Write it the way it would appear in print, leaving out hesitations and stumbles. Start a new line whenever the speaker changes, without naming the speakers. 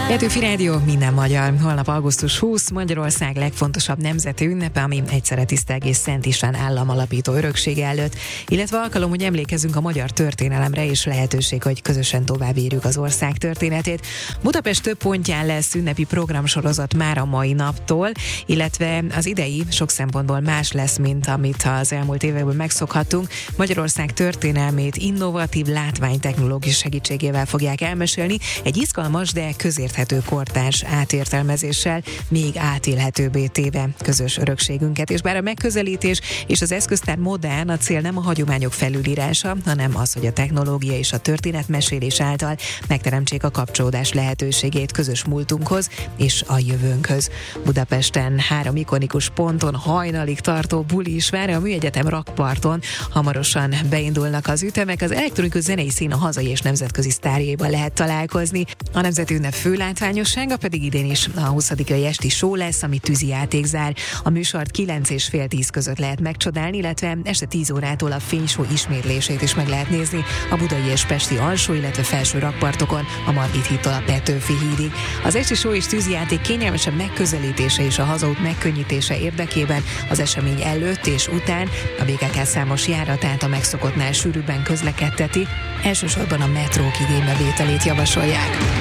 Petőfi Rádió, minden magyar. Holnap augusztus 20, Magyarország legfontosabb nemzeti ünnepe, ami egyszerre tisztelgés Szent István államalapító öröksége előtt, illetve alkalom, hogy emlékezzünk a magyar történelemre, és lehetőség, hogy közösen továbbírjuk az ország történetét. Budapest több pontján lesz ünnepi programsorozat már a mai naptól, illetve az idei sok szempontból más lesz, mint amit az elmúlt években megszokhattunk. Magyarország történelmét innovatív látványtechnológia segítségével fogják elmesélni, egy izgalmas, de közérthető kortárs átértelmezéssel, még átélhetőbbé téve közös örökségünket. És bár a megközelítés és az eszköztár modern, a cél nem a hagyományok felülírása, hanem az, hogy a technológia és a történetmesélés által megteremtsék a kapcsolódás lehetőségét közös múltunkhoz és a jövőnkhöz. Budapesten 3 ikonikus ponton hajnalig tartó buli is vár, a Műegyetem rakparton hamarosan beindulnak az ütemek, az elektronikus zenei szín a hazai és nemzetközi sztárjaiban lehet találkozni. A nemzeti ünnep fő látványossága pedig idén is a 20. esti show lesz, ami tűzijáték zár. A műsort 9 és fél 10 között lehet megcsodálni, illetve este 10 órától a fényshow ismétlését is meg lehet nézni a budai és pesti alsó, illetve felső rakpartokon, a Margit hídtól a Petőfi hídig. Az esti show és tűzijáték kényelmesebb megközelítése és a hazaút megkönnyítése érdekében az esemény előtt és után a BKK számos járatát a megszokottnál sűrűbben közlekedteti, elsősorban a metrók igénybevételét javasolják.